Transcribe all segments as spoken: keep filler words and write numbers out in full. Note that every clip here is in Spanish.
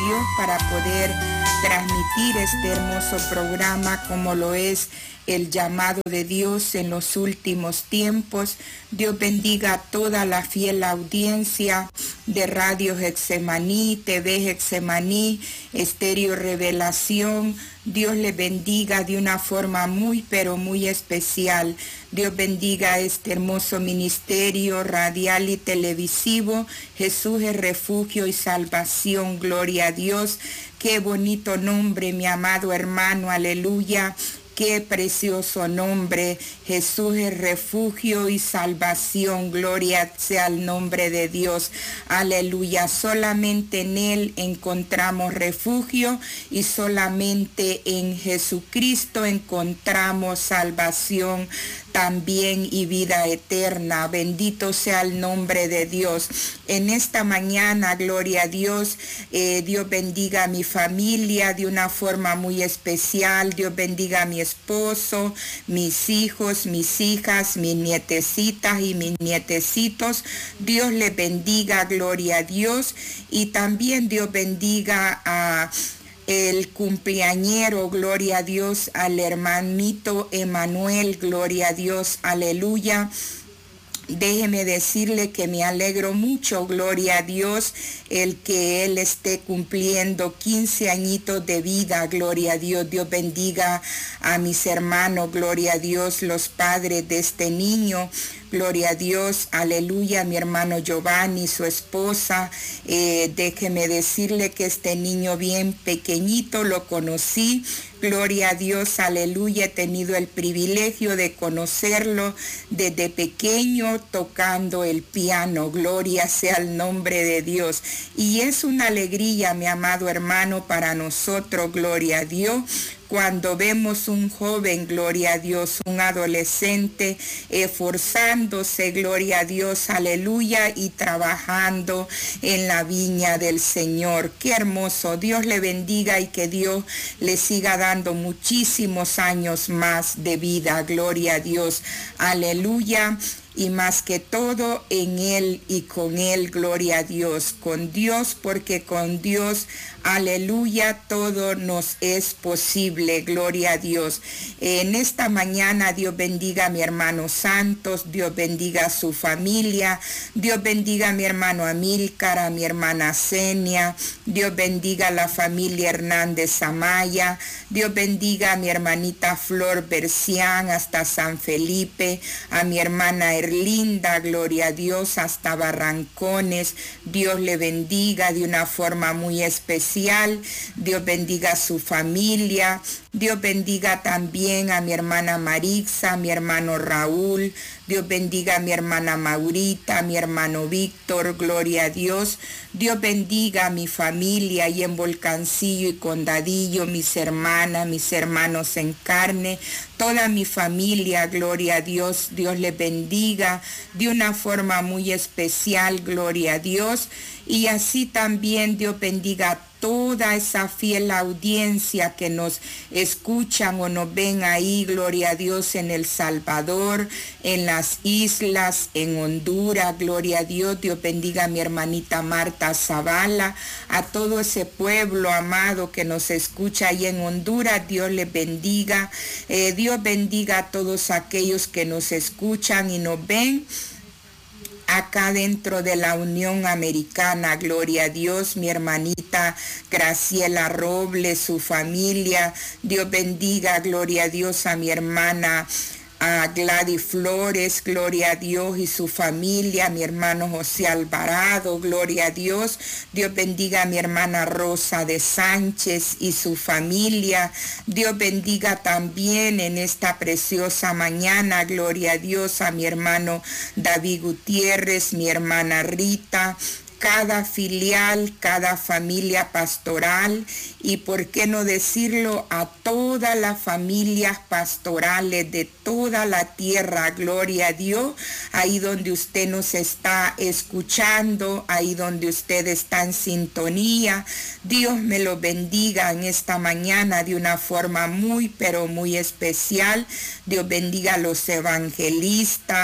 Dios, para poder transmitir este hermoso programa como lo es el llamado de Dios en los últimos tiempos. Dios bendiga a toda la fiel audiencia de Radio Getsemaní, T V Getsemaní, Estéreo Revelación. Dios le bendiga de una forma muy, pero muy especial. Dios bendiga este hermoso ministerio radial y televisivo. Jesús es refugio y salvación. Gloria a Dios. Qué bonito nombre, mi amado hermano. Aleluya. Qué precioso nombre. Jesús es refugio y salvación. Gloria sea el nombre de Dios. Aleluya. Solamente en Él encontramos refugio y solamente en Jesucristo encontramos salvación también y vida eterna. Bendito sea el nombre de Dios. En esta mañana, gloria a Dios, eh, Dios bendiga a mi familia de una forma muy especial. Dios bendiga a mi esposo, mis hijos, mis hijas, mis nietecitas y mis nietecitos. Dios les bendiga, gloria a Dios. Y también Dios bendiga a el cumpleañero, gloria a Dios, al hermanito Emanuel, gloria a Dios, aleluya. Déjeme decirle que me alegro mucho, gloria a Dios, el que él esté cumpliendo quince añitos de vida, gloria a Dios. Dios bendiga a mis hermanos, gloria a Dios, los padres de este niño. Gloria a Dios, aleluya, mi hermano Giovanni, su esposa. Eh, déjeme decirle que este niño bien pequeñito lo conocí. Gloria a Dios, aleluya, he tenido el privilegio de conocerlo desde pequeño tocando el piano. Gloria sea el nombre de Dios. Y es una alegría, mi amado hermano, para nosotros, gloria a Dios, cuando vemos un joven, gloria a Dios, un adolescente esforzándose, gloria a Dios, aleluya, y trabajando en la viña del Señor. Qué hermoso. Dios le bendiga y que Dios le siga dando muchísimos años más de vida. Gloria a Dios. Aleluya. Y más que todo en Él y con Él, gloria a Dios, con Dios, porque con Dios, aleluya, todo nos es posible, gloria a Dios. En esta mañana Dios bendiga a mi hermano Santos, Dios bendiga a su familia, Dios bendiga a mi hermano Amílcar, a mi hermana Zenia, Dios bendiga a la familia Hernández Amaya, Dios bendiga a mi hermanita Flor Bercián hasta San Felipe, a mi hermana Erlinda, gloria a Dios, hasta Barrancones. Dios le bendiga de una forma muy especial. Dios bendiga a su familia. Dios bendiga también a mi hermana Marixa, a mi hermano Raúl. Dios bendiga a mi hermana Maurita, a mi hermano Víctor, gloria a Dios. Dios bendiga a mi familia y en Volcancillo y Condadillo, mis hermanas, mis hermanos en carne, toda mi familia, gloria a Dios. Dios les bendiga de una forma muy especial, gloria a Dios. Y así también Dios bendiga a toda esa fiel audiencia que nos escuchan o nos ven ahí, gloria a Dios, en El Salvador, en las islas, en Honduras, gloria a Dios. Dios bendiga a mi hermanita Marta Zavala, a todo ese pueblo amado que nos escucha ahí en Honduras. Dios les bendiga. Eh, Dios bendiga a todos aquellos que nos escuchan y nos ven acá dentro de la Unión Americana, gloria a Dios, mi hermanita Graciela Robles, su familia. Dios bendiga, gloria a Dios, a mi hermana a Gladys Flores, gloria a Dios, y su familia, mi hermano José Alvarado, gloria a Dios. Dios bendiga a mi hermana Rosa de Sánchez y su familia. Dios bendiga también en esta preciosa mañana, gloria a Dios, a mi hermano David Gutiérrez, mi hermana Rita, cada filial, cada familia pastoral y, por qué no decirlo, a todas las familias pastorales de toda la tierra, gloria a Dios, ahí donde usted nos está escuchando, ahí donde usted está en sintonía. Dios me lo bendiga en esta mañana de una forma muy, pero muy especial. Dios bendiga a los evangelistas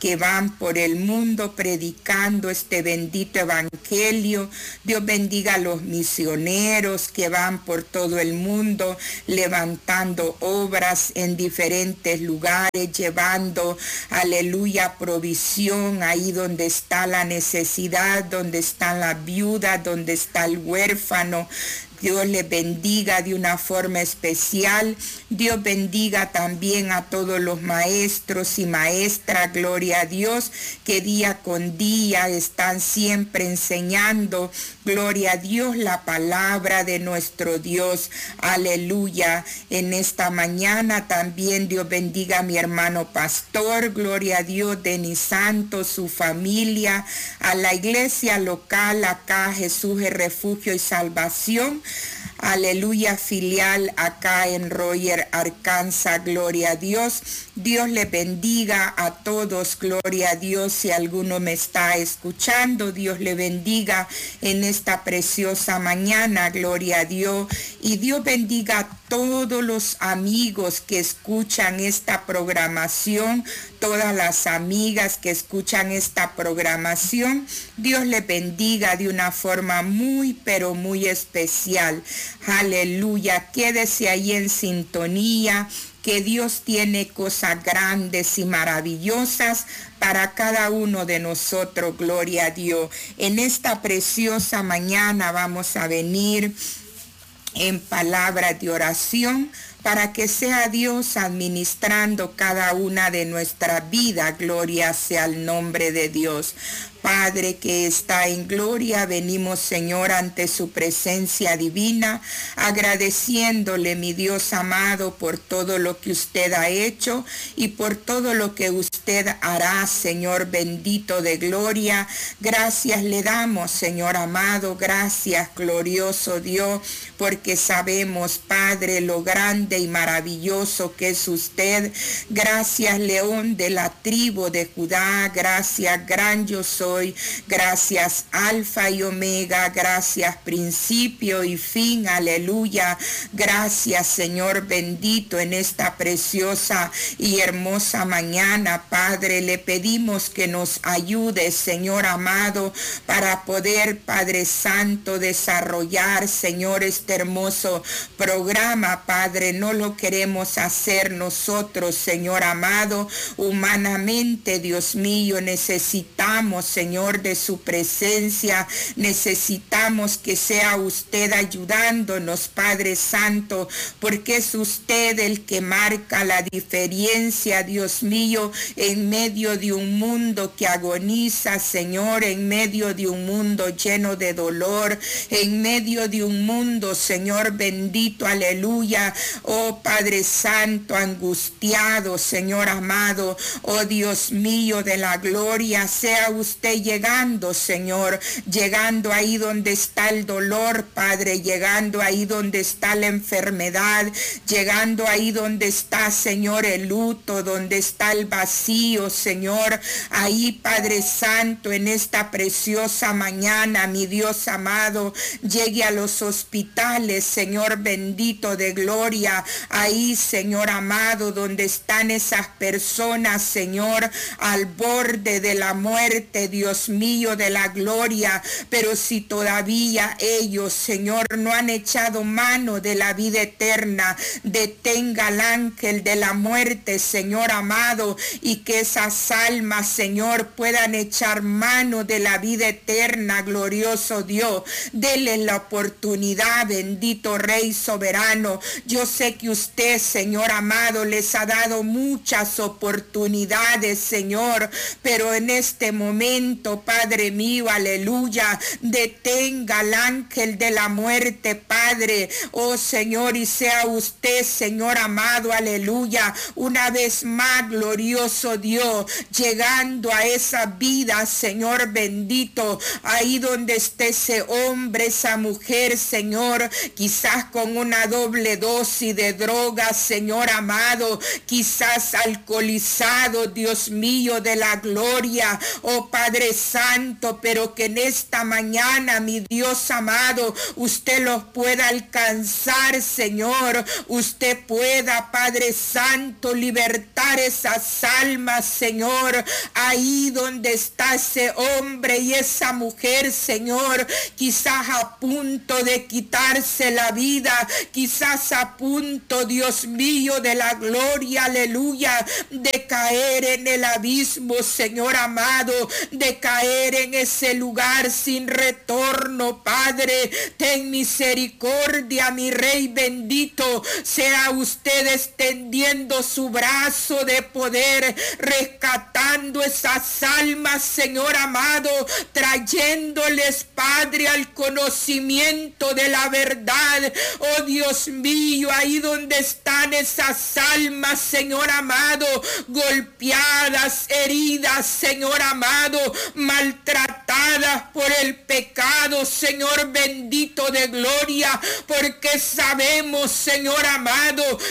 que van por el mundo predicando este bendito evangelio. Dios bendiga a los misioneros que van por todo el mundo levantando obras en diferentes lugares, llevando, aleluya, provisión ahí donde está la necesidad, donde están las viudas, donde está el huérfano. Dios les bendiga de una forma especial. Dios bendiga también a todos los maestros y maestras, gloria a Dios, que día con día están siempre enseñando, gloria a Dios, la palabra de nuestro Dios. Aleluya. En esta mañana también Dios bendiga a mi hermano pastor, gloria a Dios, Denis Santos, su familia, a la iglesia local acá, Jesús es refugio y salvación. Aleluya, filial acá en Royer, Arkansas, gloria a Dios. Dios le bendiga a todos, gloria a Dios. Si alguno me está escuchando, Dios le bendiga en esta preciosa mañana, gloria a Dios. Y Dios bendiga a todos los amigos que escuchan esta programación, todas las amigas que escuchan esta programación. Dios le bendiga de una forma muy, pero muy especial. Aleluya, quédese ahí en sintonía, que Dios tiene cosas grandes y maravillosas para cada uno de nosotros, gloria a Dios. En esta preciosa mañana vamos a venir en palabras de oración para que sea Dios administrando cada una de nuestras vidas. Gloria sea el nombre de Dios. Padre que está en gloria, venimos, Señor, ante su presencia divina, agradeciéndole, mi Dios amado, por todo lo que usted ha hecho y por todo lo que usted hará, Señor bendito de gloria. Gracias le damos, Señor amado, gracias, glorioso Dios, porque sabemos, Padre, lo grande y maravilloso que es usted. Gracias, León de la tribu de Judá, gracias, gran yo soy. Gracias, Alfa y Omega, gracias, principio y fin, aleluya. Gracias, Señor bendito, en esta preciosa y hermosa mañana, Padre, le pedimos que nos ayude, Señor amado, para poder, Padre Santo, desarrollar, Señor, este hermoso programa, Padre. No lo queremos hacer nosotros, Señor amado, humanamente, Dios mío, necesitamos, Señor, de su presencia. Necesitamos que sea usted ayudándonos, Padre Santo, porque es usted el que marca la diferencia, Dios mío, en medio de un mundo que agoniza, Señor, en medio de un mundo lleno de dolor, en medio de un mundo, Señor bendito, aleluya, oh Padre Santo, angustiado, Señor amado, oh Dios mío de la gloria, sea usted llegando, Señor, llegando ahí donde está el dolor, Padre, llegando ahí donde está la enfermedad, llegando ahí donde está, Señor, el luto, donde está el vacío, Señor, ahí, Padre Santo, en esta preciosa mañana, mi Dios amado, llegue a los hospitales, Señor bendito de gloria, ahí, Señor amado, donde están esas personas, Señor, al borde de la muerte, Dios mío de la gloria, pero si todavía ellos, Señor, no han echado mano de la vida eterna, detenga al ángel de la muerte, Señor amado, y que esas almas, Señor, puedan echar mano de la vida eterna, glorioso Dios. Dele la oportunidad, bendito Rey soberano. Yo sé que usted, Señor amado, les ha dado muchas oportunidades, Señor, pero en este momento, Padre mío, aleluya, detenga al ángel de la muerte, Padre, oh Señor, y sea usted, Señor amado, aleluya, una vez más, glorioso Dios, llegando a esa vida, Señor bendito, ahí donde esté ese hombre, esa mujer, Señor, quizás con una doble dosis de drogas, Señor amado, quizás alcoholizado, Dios mío de la gloria, oh Padre Padre Santo, pero que en esta mañana, mi Dios amado, usted los pueda alcanzar, Señor. Usted pueda, Padre Santo, libertar esas almas, Señor, ahí donde está ese hombre y esa mujer, Señor, quizás a punto de quitarse la vida, quizás a punto, Dios mío, de la gloria, aleluya, de caer en el abismo, Señor amado, de caer en ese lugar sin retorno. Padre, ten misericordia, mi Rey bendito, sea usted extendiendo su brazo de poder, rescatando esas almas, Señor amado, trayéndoles, Padre, al conocimiento de la verdad. Oh Dios mío, ahí donde están esas almas, Señor amado, golpeadas, heridas, Señor amado, maltratadas por el pecado, Señor bendito de gloria, porque sabemos, Señor amado,